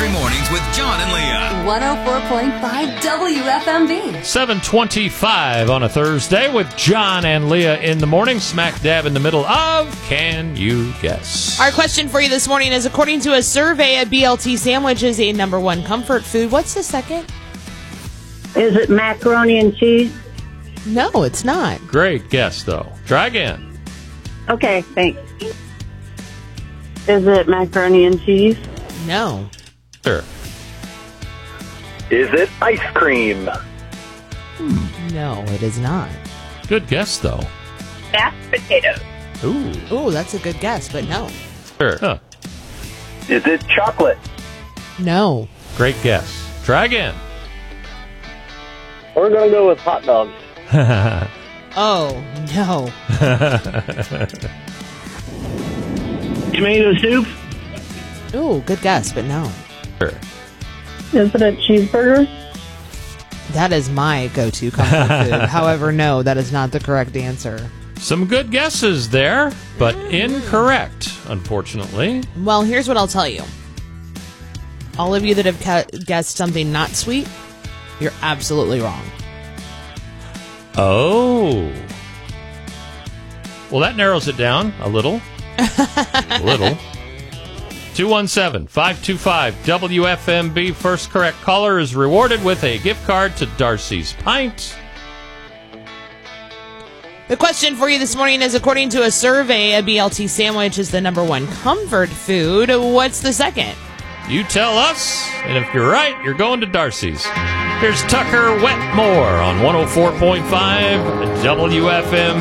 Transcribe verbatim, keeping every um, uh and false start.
Country Mornings with John and Leah. one oh four point five W F M B. seven twenty-five on a Thursday with John and Leah in the morning, smack dab in the middle of Can You Guess? Our question for you this morning is, according to a survey, a B L T sandwich is a number one comfort food. What's the second? Is it macaroni and cheese? No, it's not. Great guess, though. Try again. Okay, thanks. Is it macaroni and cheese? No. Sure. Is it ice cream? No, it is not. Good guess, though. Mashed potatoes. Ooh. Ooh, that's a good guess, but no. Sure. Huh. Is it chocolate? No. Great guess. Try again. We're going to go with hot dogs. Oh, no. Tomato soup? Ooh, good guess, but no. Sure. Is it a cheeseburger? That is my go-to comfort food. However, no, that is not the correct answer. Some good guesses there, but incorrect, unfortunately. Well, here's what I'll tell you. All of you that have ca- guessed something not sweet, you're absolutely wrong. Oh. Well, that narrows it down a little. A little. two one seven, five two five, W F M B. First correct caller is rewarded with a gift card to Darcy's Pint. The question for you this morning is, according to a survey, a B L T sandwich is the number one comfort food. What's the second? You tell us, and if you're right, you're going to Darcy's. Here's Tucker Wetmore on one oh four point five W F M.